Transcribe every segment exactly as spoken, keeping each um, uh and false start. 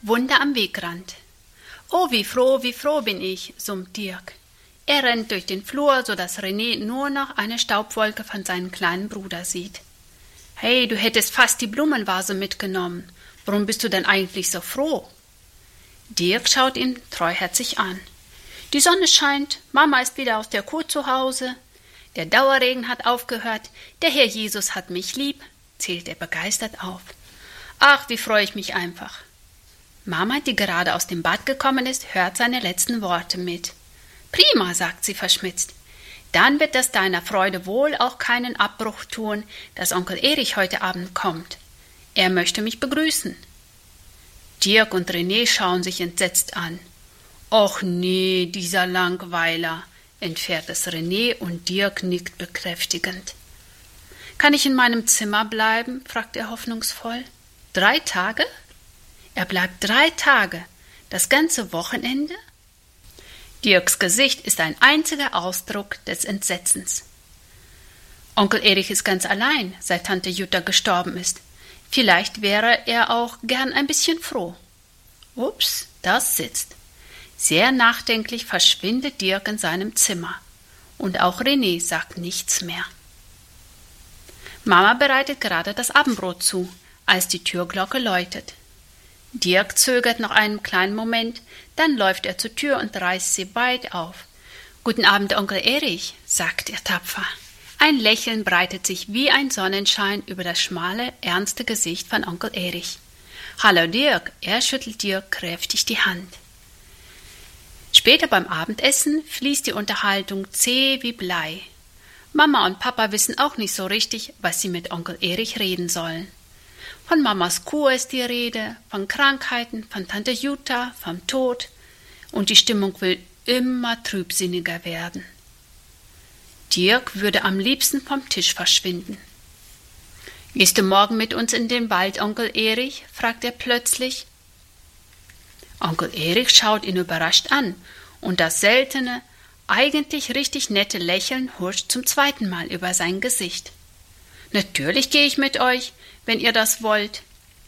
Wunder am Wegrand. Oh, wie froh, wie froh bin ich, summt Dirk. Er rennt durch den Flur, so dass René nur noch eine Staubwolke von seinem kleinen Bruder sieht. Hey, du hättest fast die Blumenvase mitgenommen. Warum bist du denn eigentlich so froh? Dirk schaut ihn treuherzig an. Die Sonne scheint, Mama ist wieder aus der Kur zu Hause, der Dauerregen hat aufgehört, der Herr Jesus hat mich lieb, zählt er begeistert auf. Ach, wie freue ich mich einfach. Mama, die gerade aus dem Bad gekommen ist, hört seine letzten Worte mit. Prima, sagt sie verschmitzt. Dann wird das deiner Freude wohl auch keinen Abbruch tun, dass Onkel Erich heute Abend kommt. Er möchte mich begrüßen. Dirk und René schauen sich entsetzt an. Och nee, dieser Langweiler, entfährt es René und Dirk nickt bekräftigend. Kann ich in meinem Zimmer bleiben? Fragt er hoffnungsvoll. Drei Tage? Er bleibt drei Tage, das ganze Wochenende? Dirks Gesicht ist ein einziger Ausdruck des Entsetzens. Onkel Erich ist ganz allein, seit Tante Jutta gestorben ist. Vielleicht wäre er auch gern ein bisschen froh. Ups, das sitzt. Sehr nachdenklich verschwindet Dirk in seinem Zimmer. Und auch René sagt nichts mehr. Mama bereitet gerade das Abendbrot zu, als die Türglocke läutet. Dirk zögert noch einen kleinen Moment, dann läuft er zur Tür und reißt sie weit auf. »Guten Abend, Onkel Erich«, sagt er tapfer. Ein Lächeln breitet sich wie ein Sonnenschein über das schmale, ernste Gesicht von Onkel Erich. »Hallo Dirk«, er schüttelt Dirk kräftig die Hand. Später beim Abendessen fließt die Unterhaltung zäh wie Blei. Mama und Papa wissen auch nicht so richtig, was sie mit Onkel Erich reden sollen. Von Mamas Kur ist die Rede, von Krankheiten, von Tante Jutta, vom Tod. Und die Stimmung will immer trübsinniger werden. Dirk würde am liebsten vom Tisch verschwinden. »Gehst du morgen mit uns in den Wald, Onkel Erich?« fragt er plötzlich. Onkel Erich schaut ihn überrascht an und das seltene, eigentlich richtig nette Lächeln huscht zum zweiten Mal über sein Gesicht. »Natürlich gehe ich mit euch, wenn ihr das wollt.«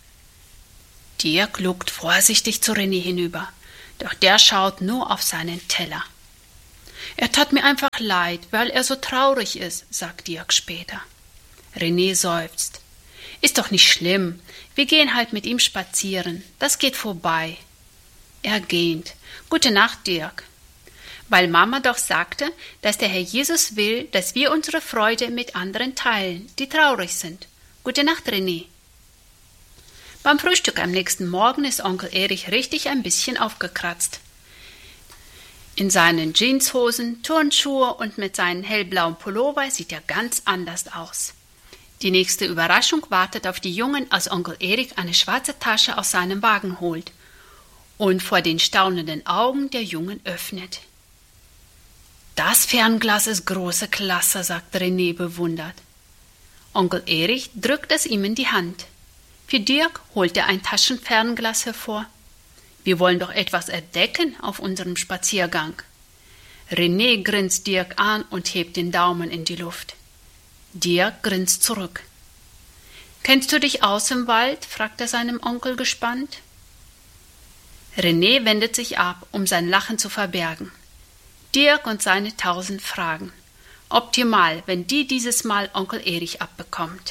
Dirk lugt vorsichtig zu René hinüber, doch der schaut nur auf seinen Teller. »Er tat mir einfach leid, weil er so traurig ist«, sagt Dirk später. René seufzt. »Ist doch nicht schlimm, wir gehen halt mit ihm spazieren, das geht vorbei.« Er gähnt. »Gute Nacht, Dirk.« Weil Mama doch sagte, dass der Herr Jesus will, dass wir unsere Freude mit anderen teilen, die traurig sind. Gute Nacht, René. Beim Frühstück am nächsten Morgen ist Onkel Erich richtig ein bisschen aufgekratzt. In seinen Jeanshosen, Turnschuhe und mit seinem hellblauen Pullover sieht er ganz anders aus. Die nächste Überraschung wartet auf die Jungen, als Onkel Erich eine schwarze Tasche aus seinem Wagen holt und vor den staunenden Augen der Jungen öffnet. »Das Fernglas ist große Klasse«, sagt René bewundert. Onkel Erich drückt es ihm in die Hand. Für Dirk holt er ein Taschenfernglas hervor. »Wir wollen doch etwas entdecken auf unserem Spaziergang.« René grinst Dirk an und hebt den Daumen in die Luft. Dirk grinst zurück. »Kennst du dich aus im Wald?« fragt er seinem Onkel gespannt. René wendet sich ab, um sein Lachen zu verbergen. Dirk und seine tausend Fragen. Optimal, wenn die dieses Mal Onkel Erich abbekommt.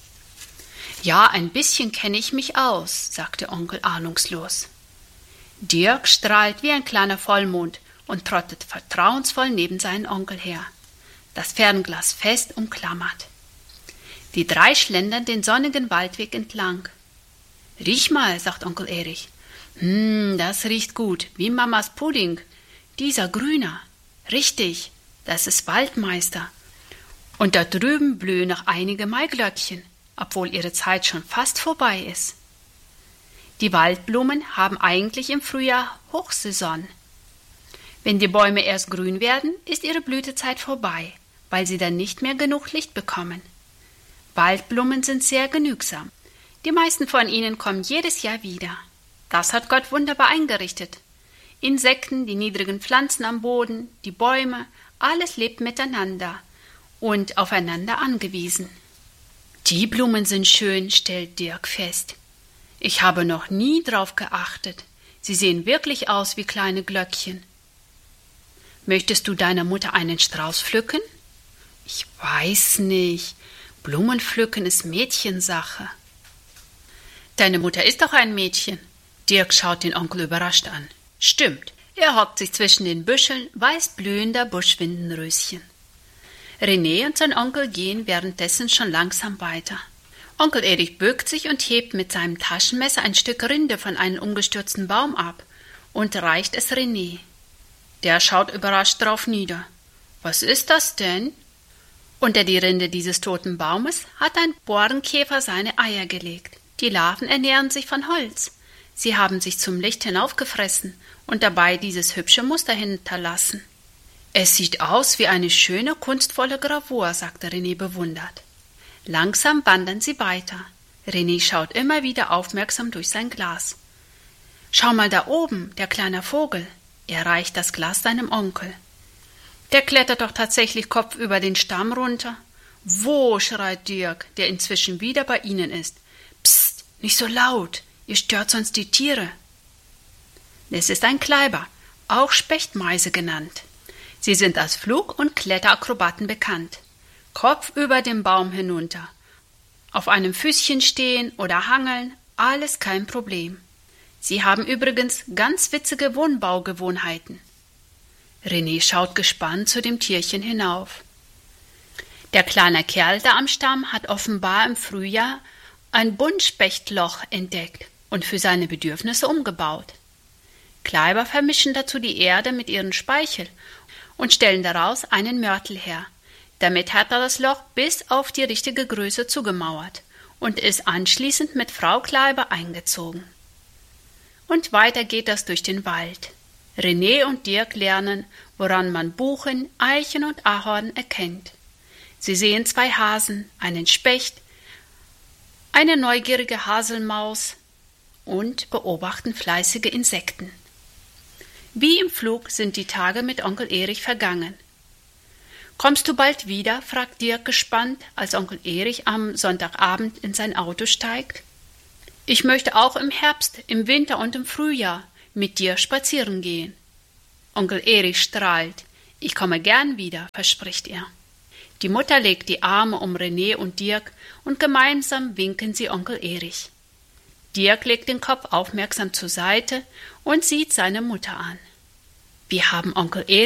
»Ja, ein bisschen kenne ich mich aus«, sagt der Onkel ahnungslos. Dirk strahlt wie ein kleiner Vollmond und trottet vertrauensvoll neben seinen Onkel her, das Fernglas fest umklammert. Die drei schlendern den sonnigen Waldweg entlang. »Riech mal«, sagt Onkel Erich. »Hm, das riecht gut, wie Mamas Pudding. Dieser Grüner. Richtig, das ist Waldmeister. Und da drüben blühen noch einige Maiglöckchen, obwohl ihre Zeit schon fast vorbei ist. Die Waldblumen haben eigentlich im Frühjahr Hochsaison. Wenn die Bäume erst grün werden, ist ihre Blütezeit vorbei, weil sie dann nicht mehr genug Licht bekommen. Waldblumen sind sehr genügsam. Die meisten von ihnen kommen jedes Jahr wieder. Das hat Gott wunderbar eingerichtet. Insekten, die niedrigen Pflanzen am Boden, die Bäume, alles lebt miteinander und aufeinander angewiesen. Die Blumen sind schön, stellt Dirk fest. Ich habe noch nie drauf geachtet. Sie sehen wirklich aus wie kleine Glöckchen. Möchtest du deiner Mutter einen Strauß pflücken? Ich weiß nicht. Blumenpflücken ist Mädchensache. Deine Mutter ist doch ein Mädchen. Dirk schaut den Onkel überrascht an. Stimmt, er hockt sich zwischen den Büscheln weißblühender Buschwindenröschen. René und sein Onkel gehen währenddessen schon langsam weiter. Onkel Erich bückt sich und hebt mit seinem Taschenmesser ein Stück Rinde von einem umgestürzten Baum ab und reicht es René. Der schaut überrascht drauf nieder. Was ist das denn? Unter die Rinde dieses toten Baumes hat ein Borkenkäfer seine Eier gelegt. Die Larven ernähren sich von Holz. Sie haben sich zum Licht hinaufgefressen und dabei dieses hübsche Muster hinterlassen. Es sieht aus wie eine schöne, kunstvolle Gravur, sagte René bewundert. Langsam wandern sie weiter. René schaut immer wieder aufmerksam durch sein Glas. Schau mal da oben, der kleine Vogel. Er reicht das Glas seinem Onkel. Der klettert doch tatsächlich kopfüber den Stamm runter. Wo, schreit Dirk, der inzwischen wieder bei ihnen ist. Psst, nicht so laut, ihr stört sonst die Tiere. Es ist ein Kleiber, auch Spechtmeise genannt. Sie sind als Flug- und Kletterakrobaten bekannt. Kopf über den Baum hinunter. Auf einem Füßchen stehen oder hangeln, alles kein Problem. Sie haben übrigens ganz witzige Wohnbaugewohnheiten. René schaut gespannt zu dem Tierchen hinauf. Der kleine Kerl da am Stamm hat offenbar im Frühjahr ein Buntspechtloch entdeckt und für seine Bedürfnisse umgebaut. Kleiber vermischen dazu die Erde mit ihrem Speichel und stellen daraus einen Mörtel her. Damit hat er das Loch bis auf die richtige Größe zugemauert und ist anschließend mit Frau Kleiber eingezogen. Und weiter geht das durch den Wald. René und Dirk lernen, woran man Buchen, Eichen und Ahorn erkennt. Sie sehen zwei Hasen, einen Specht, eine neugierige Haselmaus und beobachten fleißige Insekten. Wie im Flug sind die Tage mit Onkel Erich vergangen. »Kommst du bald wieder?« fragt Dirk gespannt, als Onkel Erich am Sonntagabend in sein Auto steigt. »Ich möchte auch im Herbst, im Winter und im Frühjahr mit dir spazieren gehen.« Onkel Erich strahlt. »Ich komme gern wieder«, verspricht er. Die Mutter legt die Arme um René und Dirk und gemeinsam winken sie Onkel Erich. Dirk legt den Kopf aufmerksam zur Seite und sieht seine Mutter an. »Wie haben Onkel Erich